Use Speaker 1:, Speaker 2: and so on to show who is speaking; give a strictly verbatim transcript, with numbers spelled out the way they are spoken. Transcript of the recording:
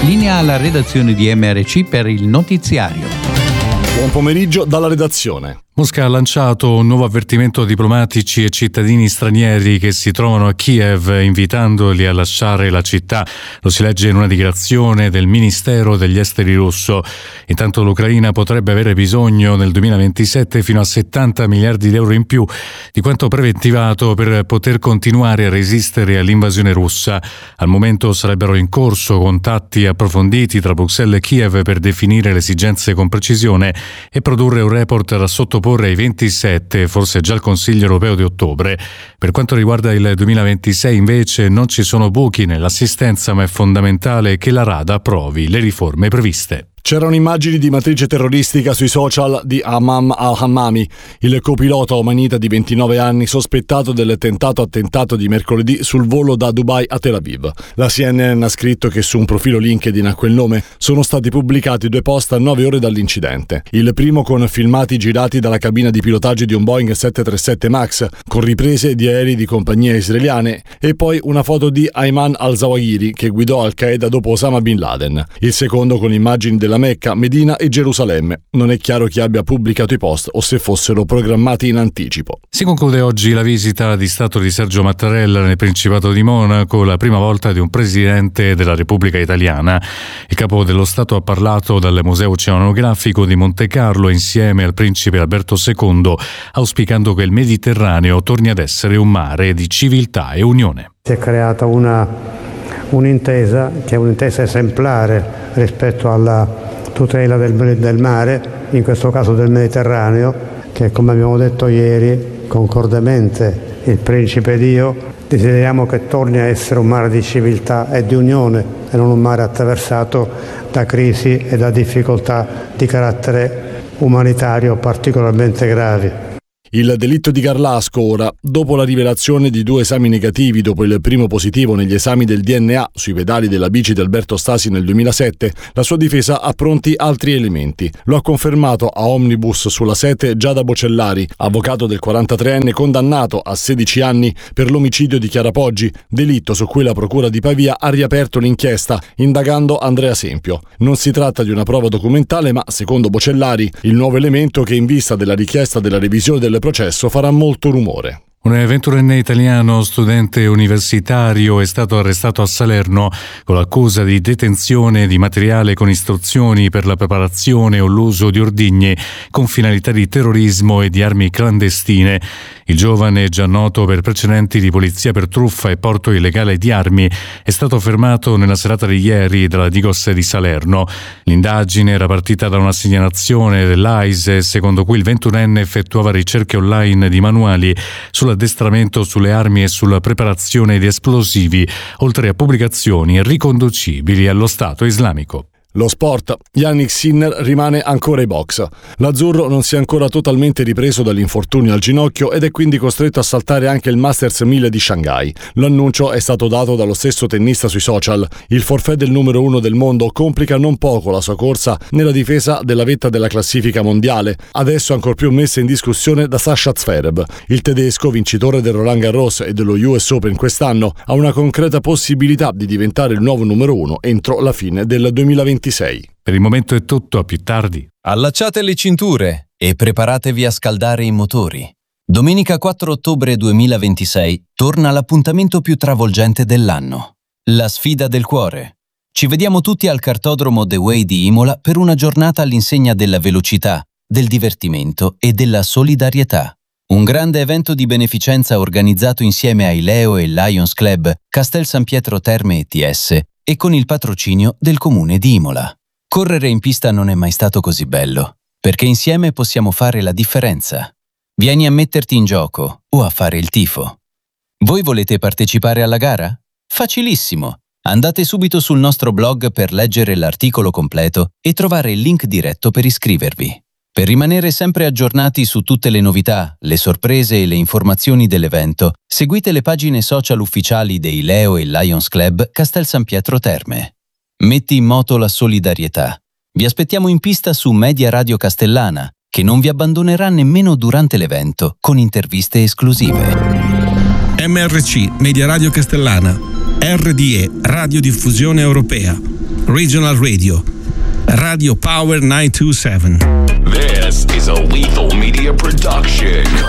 Speaker 1: Linea alla redazione di M R C per il notiziario.
Speaker 2: Buon pomeriggio dalla redazione.
Speaker 3: Mosca ha lanciato un nuovo avvertimento a diplomatici e cittadini stranieri che si trovano a Kiev, invitandoli a lasciare la città. Lo si legge in una dichiarazione del Ministero degli Esteri russo. Intanto l'Ucraina potrebbe avere bisogno nel duemilaventisette fino a settanta miliardi di euro in più di quanto preventivato per poter continuare a resistere all'invasione russa. Al momento sarebbero in corso contatti approfonditi tra Bruxelles e Kiev per definire le esigenze con precisione e produrre un report da sottoporre ai ventisette, forse già il Consiglio europeo di ottobre. Per quanto riguarda il duemilaventisei invece non ci sono buchi nell'assistenza, ma è fondamentale che la Rada approvi le riforme previste.
Speaker 2: C'erano immagini di matrice terroristica sui social di Amam al-Hammami, il copilota omanita di ventinove anni sospettato del tentato attentato di mercoledì sul volo da Dubai a Tel Aviv. La C N N ha scritto che su un profilo LinkedIn a quel nome sono stati pubblicati due post a nove ore dall'incidente. Il primo con filmati girati dalla cabina di pilotaggio di un Boeing sette trentasette Max, con riprese di aerei di compagnie israeliane, e poi una foto di Ayman al-Zawahiri che guidò Al-Qaeda dopo Osama Bin Laden. Il secondo con immagini della Mecca, Medina e Gerusalemme. Non è chiaro chi abbia pubblicato i post o se fossero programmati in anticipo.
Speaker 3: Si conclude oggi la visita di Stato di Sergio Mattarella nel Principato di Monaco, la prima volta di un presidente della Repubblica Italiana. Il capo dello Stato ha parlato dal Museo Oceanografico di Monte Carlo insieme al principe Alberto secondo, auspicando che il Mediterraneo torni ad essere un mare di civiltà e unione.
Speaker 4: Si è creata una, un'intesa che è un'intesa esemplare rispetto alla tutela del, del mare, in questo caso del Mediterraneo, che come abbiamo detto ieri, concordemente il Principe ed io desideriamo che torni a essere un mare di civiltà e di unione e non un mare attraversato da crisi e da difficoltà di carattere umanitario particolarmente gravi.
Speaker 2: Il delitto di Garlasco ora, dopo la rivelazione di due esami negativi dopo il primo positivo negli esami del D N A sui pedali della bici di Alberto Stasi nel duemilasette, la sua difesa ha pronti altri elementi. Lo ha confermato a Omnibus sulla sette Giada Bocellari, avvocato del quarantatreenne condannato a sedici anni per l'omicidio di Chiara Poggi, delitto su cui la procura di Pavia ha riaperto l'inchiesta, indagando Andrea Sempio. Non si tratta di una prova documentale, ma, secondo Bocellari, il nuovo elemento che in vista della richiesta della revisione del processo farà molto rumore.
Speaker 3: Un venturenne italiano, studente universitario, è stato arrestato a Salerno con l'accusa di detenzione di materiale con istruzioni per la preparazione o l'uso di ordigni con finalità di terrorismo e di armi clandestine. Il giovane, già noto per precedenti di polizia per truffa e porto illegale di armi, è stato fermato nella serata di ieri dalla Digos di Salerno. L'indagine era partita da una segnalazione dell'A I S E, secondo cui il ventunenne effettuava ricerche online di manuali sulla addestramento sulle armi e sulla preparazione di esplosivi, oltre a pubblicazioni riconducibili allo Stato islamico.
Speaker 2: Lo sport. Yannick Sinner rimane ancora ai box. L'azzurro non si è ancora totalmente ripreso dall'infortunio al ginocchio ed è quindi costretto a saltare anche il Masters mille di Shanghai. L'annuncio è stato dato dallo stesso tennista sui social. Il forfait del numero uno del mondo complica non poco la sua corsa nella difesa della vetta della classifica mondiale, adesso ancor più messa in discussione da Sasha Zverev. Il tedesco, vincitore del Roland Garros e dello U S Open quest'anno, ha una concreta possibilità di diventare il nuovo numero uno entro la fine del duemilaventisei.
Speaker 3: Per il momento è tutto, a più tardi.
Speaker 5: Allacciate le cinture e preparatevi a scaldare i motori. Domenica quattro ottobre duemilaventisei torna l'appuntamento più travolgente dell'anno. La sfida del cuore. Ci vediamo tutti al cartodromo The Way di Imola per una giornata all'insegna della velocità, del divertimento e della solidarietà. Un grande evento di beneficenza organizzato insieme ai Leo e Lions Club, Castel San Pietro Terme e T S e con il patrocinio del Comune di Imola. Correre in pista non è mai stato così bello, perché insieme possiamo fare la differenza. Vieni a metterti in gioco o a fare il tifo. Voi volete partecipare alla gara? Facilissimo! Andate subito sul nostro blog per leggere l'articolo completo e trovare il link diretto per iscrivervi. Per rimanere sempre aggiornati su tutte le novità, le sorprese e le informazioni dell'evento, seguite le pagine social ufficiali dei Leo e Lions Club Castel San Pietro Terme. Metti in moto la solidarietà. Vi aspettiamo in pista su Media Radio Castellana, che non vi abbandonerà nemmeno durante l'evento, con interviste esclusive.
Speaker 6: M R C, Media Radio Castellana. R D E, Radiodiffusione Europea. Regional Radio, Radio Power nine two seven.
Speaker 7: This